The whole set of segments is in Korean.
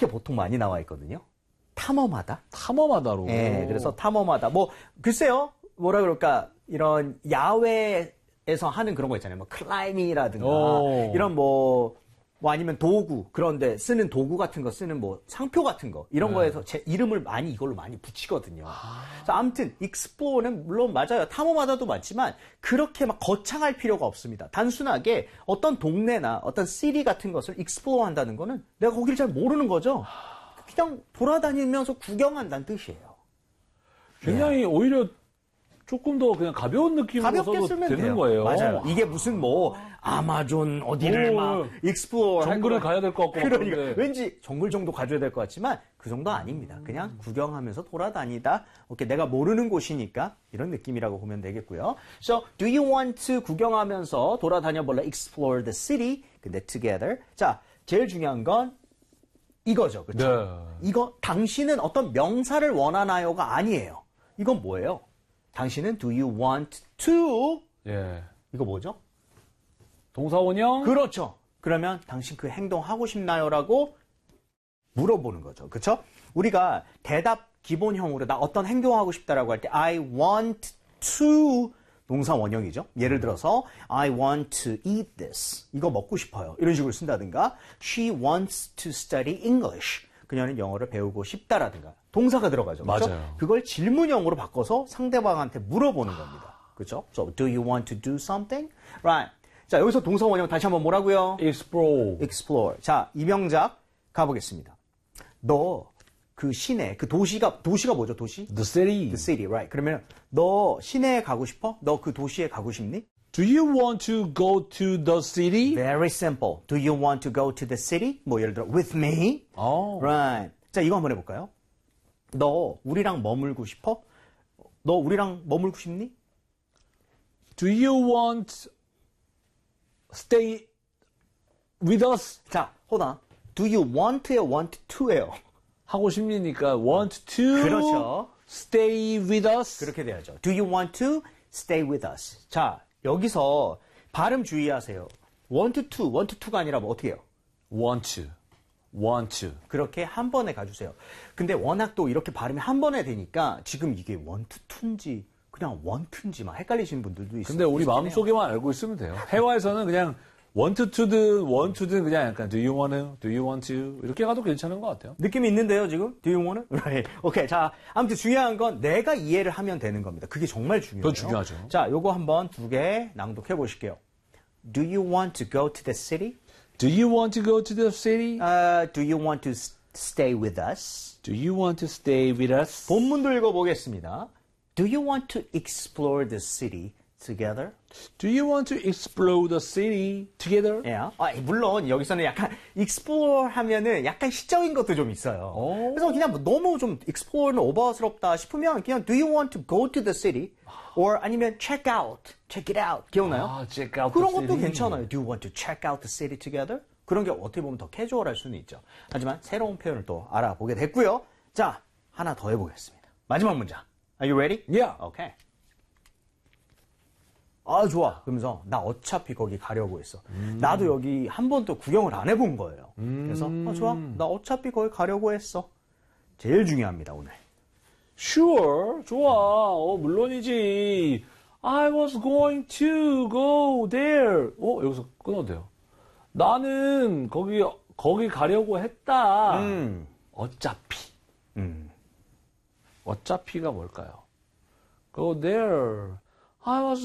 이렇게 보통 많이 나와 있거든요. 탐험하다. 탐험하다로. 네, 그래서 탐험하다. 뭐 글쎄요, 뭐라 그럴까, 이런 야외에서 하는 그런 거 있잖아요. 뭐 클라이밍이라든가 이런 뭐 아니면 도구, 그런데 쓰는 도구 같은 거 쓰는 뭐 상표 같은 거 이런 거에서 제 이름을 이걸로 많이 붙이거든요. 그래서 아무튼 explore는 물론 맞아요. 탐험하다도 맞지만 그렇게 막 거창할 필요가 없습니다. 단순하게 어떤 동네나 어떤 city 같은 것을 explore 한다는 거는 내가 거기를 잘 모르는 거죠. 그냥 돌아다니면서 구경한다는 뜻이에요. 굉장히 오히려 조금 더 그냥 가벼운 느낌으로 가볍게 써도 쓰면 되는 돼요. 거예요. 맞아요. 이게 무슨 뭐 아마존 어디를 막 익스플로어 정글을 가야 될 것 같고 그러니까 그런데. 왠지 정글 정도 가줘야 될 것 같지만 그 정도 아닙니다. 그냥 구경하면서 돌아다니다. 오케이, 내가 모르는 곳이니까 이런 느낌이라고 보면 되겠고요. So, do you want to 구경하면서 돌아다녀 볼래? Explore the city. 근데 together. 자, 제일 중요한 건 이거죠. 그렇죠? 네. 이거 당신은 어떤 명사를 원하나요가 아니에요. 이건 뭐예요? 당신은 do you want to 예. 이거 뭐죠? 동사원형? 그렇죠. 그러면 당신 그 행동 하고 싶나요?라고 물어보는 거죠. 그렇죠? 우리가 대답 기본형으로 나 어떤 행동하고 싶다라고 할 때 I want to 동사 원형이죠. 예를 들어서 I want to eat this. 이거 먹고 싶어요. 이런 식으로 쓴다든가 She wants to study English. 그녀는 영어를 배우고 싶다라든가 동사가 들어가죠. 그렇죠? 맞아요. 그걸 질문형으로 바꿔서 상대방한테 물어보는 겁니다. 그렇죠? So, do you want to do something? Right. 자, 여기서 동사 원형 다시 한번 뭐라고요? explore. explore. 자, 이명작 가보겠습니다. 너 그 시내, 그 도시가 뭐죠? 도시? The city. The city, right. 그러면 너 시내에 가고 싶어? 너 그 도시에 가고 싶니? Do you want to go to the city? Very simple. Do you want to go to the city? 뭐 예를 들어 with me? Right. 자, 이거 한번 해볼까요? 너 우리랑 머물고 싶어? 너 우리랑 머물고 싶니? Do you want stay with us? 자, hold on. Do you want예요? want to예요? 하고 싶으니까 want to 그렇죠. stay with us? 그렇게 돼야죠. Do you want to stay with us? 자, 여기서 발음 주의하세요. want to가 아니라 뭐 어떻게 해요? want to. 그렇게 한 번에 가주세요. 근데 워낙 또 이렇게 발음이 한 번에 되니까 지금 이게 want to인지 그냥 want인지 막 헷갈리시는 분들도 있어요. 근데 우리 마음속에만 알고 있으면 돼요. 회화에서는 그냥 want to든 그냥 약간 do you want to 이렇게 가도 괜찮은 것 같아요. 느낌이 있는데요, 지금? Do you want to? Right. 오케이. 자, 아무튼 중요한 건 내가 이해를 하면 되는 겁니다. 그게 정말 중요해요. 그건 중요하죠. 자, 요거 한번 두 개 낭독해 보실게요. Do you want to go to the city? Do you want to go to the city? Do you want to stay with us? Do you want to stay with us? 본문도 읽어보겠습니다. Do you want to explore the city together? Do you want to explore the city together? Yeah. 물론 여기서는 약간 explore 하면은 약간 시적인 것도 좀 있어요. 그래서 그냥 뭐 너무 좀 explore는 오버스럽다 싶으면 그냥 do you want to go to the city? or 아니면 check it out. 기억나요? check out 그런 the 것도 city. 괜찮아요. Do you want to check out the city together? 그런 게 어떻게 보면 더 캐주얼할 수는 있죠. 하지만 새로운 표현을 또 알아보게 됐고요. 자, 하나 더 해보겠습니다. 마지막 문장. Are you ready? Yeah. Okay. 아, 좋아. 그러면서 나 어차피 거기 가려고 했어. 나도 여기 한 번도 구경을 안 해본 거예요. 그래서 좋아. 나 어차피 거기 가려고 했어. 제일 중요합니다, 오늘. Sure. 좋아. 물론이지. I was going to go there. 여기서 끊어도 돼요. 나는 거기 가려고 했다. 어차피. 어차피가 뭘까요? Go there. I was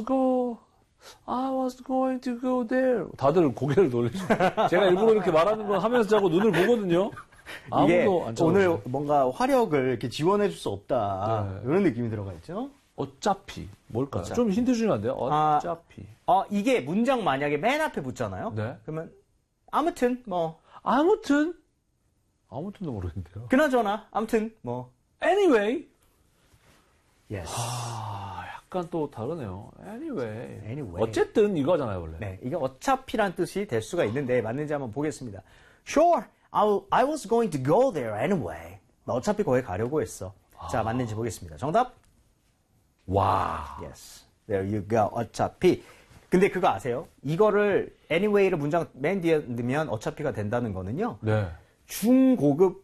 going to go there. 다들 고개를 돌리죠. 제가 일부러 이렇게 말하는 거 하면서 자꾸 눈을 보거든요. 이게 아무도 안 쳐다보죠. 오늘 뭔가 화력을 이렇게 지원해 줄 수 없다. 네. 이런 느낌이 들어가 있죠. 어차피 뭘까요? 어차피. 좀 힌트 주면 안 돼요? 어차피. 이게 문장 만약에 맨 앞에 붙잖아요. 네. 그러면 아무튼 뭐 아무튼도 모르겠는데요. 그나저나 아무튼 뭐 Anyway. yes. 약간 또 다르네요. Anyway. 어쨌든 이거잖아요, 원래. 네, 이게 어차피란 뜻이 될 수가 있는데 맞는지 한번 보겠습니다. Sure, I was going to go there anyway. 나 어차피 거기 가려고 했어. 자, 맞는지 보겠습니다. 정답? 와. Yes. There you go. 어차피. 근데 그거 아세요? 이거를 anyway를 문장 맨 뒤에 넣으면 어차피가 된다는 거는요. 네. 중고급